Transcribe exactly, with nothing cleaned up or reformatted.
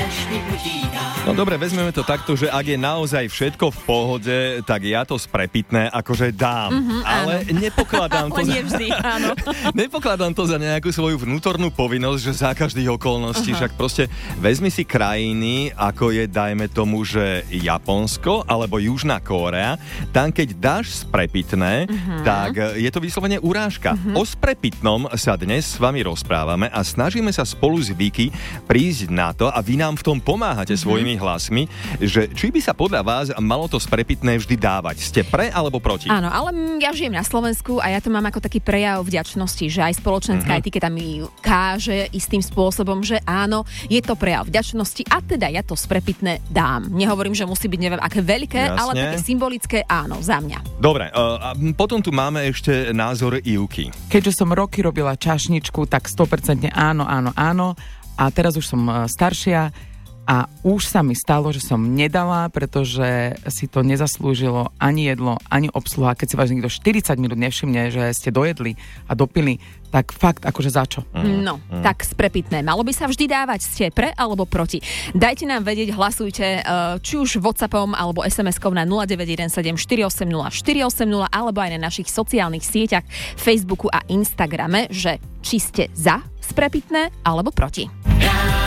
No dobre, vezmeme to takto, že ak je naozaj všetko v pohode, tak ja to sprepitné akože dám. Mm-hmm, ale áno. nepokladám to za... vždy, áno. nepokladám to za nejakú svoju vnútornú povinnosť, že za každých okolností. Aha. Však proste vezmi si krajiny, ako je, dajme tomu, že Japonsko alebo Južná Kórea. Tam, keď dáš sprepitné, mm-hmm. tak je to vyslovene urážka. Mm-hmm. O sprepitnom sa dnes s vami rozprávame a snažíme sa spolu s Vicky prísť na to a vy nám v tom pomáhate mm-hmm. svojimi hlasmi, že či by sa podľa vás malo to sprepitné vždy dávať. Ste pre alebo proti? Áno, ale ja žijem na Slovensku a ja to mám ako taký prejav vďačnosti, že aj spoločenská mm-hmm. etiketa mi káže istým spôsobom, že áno, je to prejav vďačnosti a teda ja to sprepitné dám. Nehovorím, že musí byť neviem aké veľké, Jasne. ale také symbolické áno, za mňa. Dobre, uh, a potom tu máme ešte názor Ivky. Keďže som roky robila čašničku, tak sto percent áno, áno, áno a teraz už som staršia a už sa mi stalo, že som nedala, pretože si to nezaslúžilo ani jedlo, ani obsluha. Keď si vás niekto štyridsať minút nevšimne, že ste dojedli a dopili, tak fakt akože za čo? Mm. No, mm. tak sprepitné. Malo by sa vždy dávať, ste pre alebo proti. Dajte nám vedieť, hlasujte či už WhatsAppom alebo es em eskou na nula deväť jeden sedem štyri osem nula štyri osem nula alebo aj na našich sociálnych sieťach Facebooku a Instagrame, že či ste za sprepitné alebo proti.